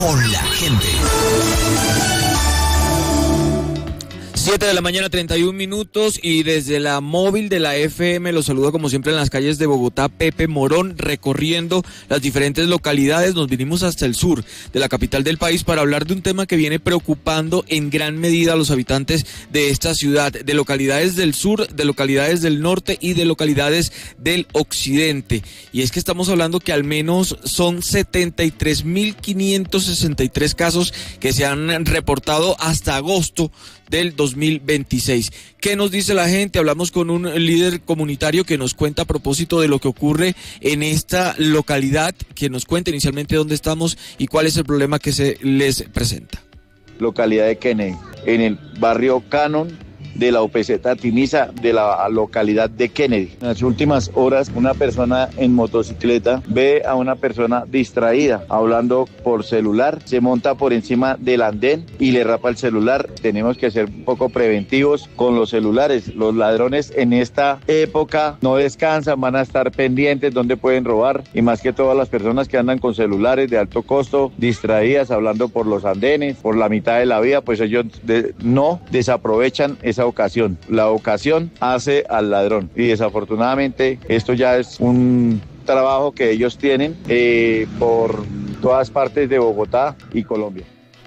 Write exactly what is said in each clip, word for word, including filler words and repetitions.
Con la gente. siete de la mañana, treinta y un minutos, y desde la móvil de la F M los saluda como siempre en las calles de Bogotá, Pepe Morón, recorriendo las diferentes localidades. Nos vinimos hasta el sur de la capital del país para hablar de un tema que viene preocupando en gran medida a los habitantes de esta ciudad, de localidades del sur, de localidades del norte y de localidades del occidente. Y es que estamos hablando que al menos son setenta y tres mil quinientos sesenta y tres casos que se han reportado hasta agosto del dos mil veintiséis. ¿Qué nos dice la gente? Hablamos con un líder comunitario que nos cuenta a propósito de lo que ocurre en esta localidad, que nos cuenta inicialmente dónde estamos y cuál es el problema que se les presenta. Localidad de Kennedy, en el barrio Canon de la O P Z Tiniza, de la localidad de Kennedy. En las últimas horas, una persona en motocicleta ve a una persona distraída, hablando por celular, se monta por encima del andén y le rapa el celular. Tenemos que ser un poco preventivos con los celulares. Los ladrones en esta época no descansan, van a estar pendientes donde pueden robar, y más que todas las personas que andan con celulares de alto costo, distraídas, hablando por los andenes, por la mitad de la vía, pues ellos de, no desaprovechan esa ocasión. La ocasión hace al ladrón, y desafortunadamente esto ya es un trabajo que ellos tienen eh, por todas partes de Bogotá y Colombia.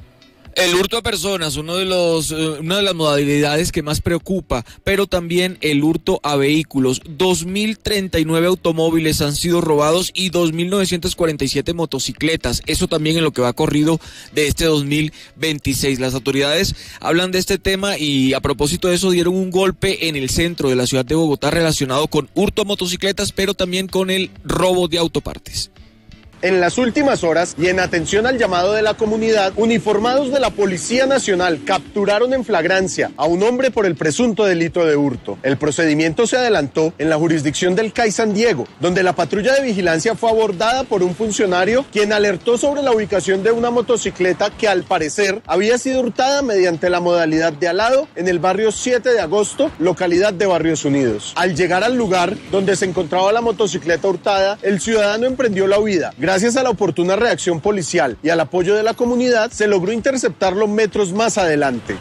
El hurto a personas, uno de los, una de las modalidades que más preocupa, pero también el hurto a vehículos. dos mil treinta y nueve automóviles han sido robados y dos mil novecientas cuarenta y siete motocicletas. Eso también en lo que va corrido de este dos mil veintiséis. Las autoridades hablan de este tema y a propósito de eso dieron un golpe en el centro de la ciudad de Bogotá relacionado con hurto a motocicletas, pero también con el robo de autopartes. En las últimas horas, y en atención al llamado de la comunidad, uniformados de la Policía Nacional capturaron en flagrancia a un hombre por el presunto delito de hurto. El procedimiento se adelantó en la jurisdicción del C A I San Diego, donde la patrulla de vigilancia fue abordada por un funcionario quien alertó sobre la ubicación de una motocicleta que al parecer había sido hurtada mediante la modalidad de alado en el barrio siete de agosto, localidad de Barrios Unidos. Al llegar al lugar donde se encontraba la motocicleta hurtada, el ciudadano emprendió la huida. Gracias a la oportuna reacción policial y al apoyo de la comunidad, se logró interceptarlo metros más adelante.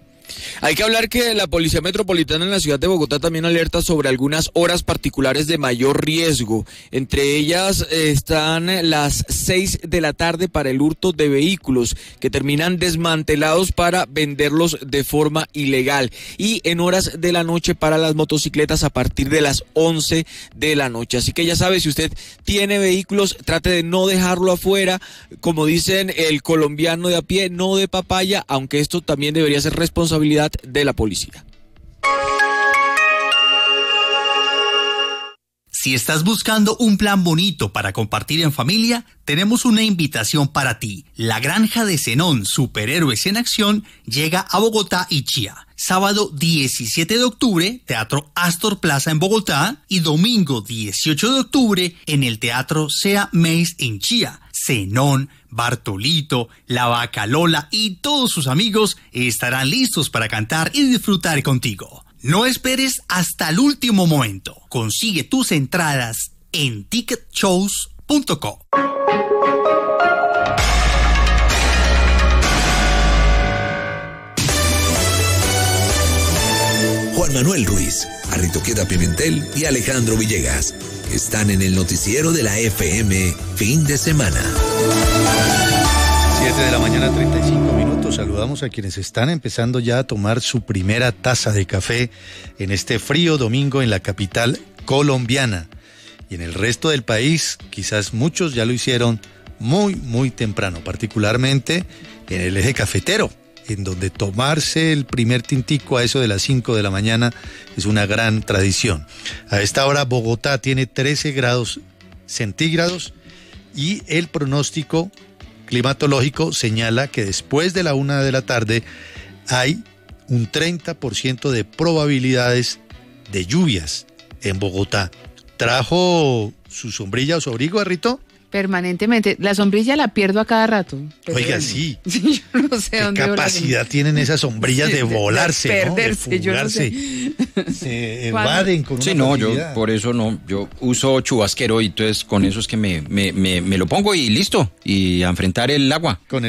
Hay que hablar que la Policía Metropolitana en la ciudad de Bogotá también alerta sobre algunas horas particulares de mayor riesgo. Entre ellas eh, están las seis de la tarde para el hurto de vehículos, que terminan desmantelados para venderlos de forma ilegal. Y en horas de la noche para las motocicletas a partir de las once de la noche. Así que ya sabe, si usted tiene vehículos, trate de no dejarlo afuera. Como dicen el colombiano de a pie, no de papaya, aunque esto también debería ser responsabilidad de la policía. Si estás buscando un plan bonito para compartir en familia, tenemos una invitación para ti. La Granja de Zenón, superhéroes en acción, llega a Bogotá y Chía. Sábado diecisiete de octubre, Teatro Astor Plaza en Bogotá, y domingo dieciocho de octubre en el Teatro Sea Meis en Chía. Zenón, Bartolito, La Vaca Lola y todos sus amigos estarán listos para cantar y disfrutar contigo. No esperes hasta el último momento. Consigue tus entradas en ticket shows punto com. Juan Manuel Ruiz, Arritoqueta Pimentel y Alejandro Villegas están en el noticiero de la F M fin de semana. siete de la mañana, treinta y cinco minutos. Saludamos a quienes están empezando ya a tomar su primera taza de café en este frío domingo en la capital colombiana. Y en el resto del país, quizás muchos ya lo hicieron muy, muy temprano, particularmente en el eje cafetero, en donde tomarse el primer tintico a eso de las cinco de la mañana es una gran tradición. A esta hora Bogotá tiene trece grados centígrados y el pronóstico climatológico señala que después de la una de la tarde hay un treinta por ciento de probabilidades de lluvias en Bogotá. ¿Trajo su sombrilla o su abrigo, Arrito? Permanentemente. La sombrilla la pierdo a cada rato. Pero Oiga, bueno. sí. sí. Yo no sé ¿Qué dónde capacidad tienen esas sombrillas de volarse, de ¿no? perderse, De fugarse. Yo no sé. Se evaden con sí, una no, facilidad. yo por eso no. Yo uso chubasquero y entonces con eso es que me, me, me, me lo pongo y listo. Y a enfrentar el agua. Con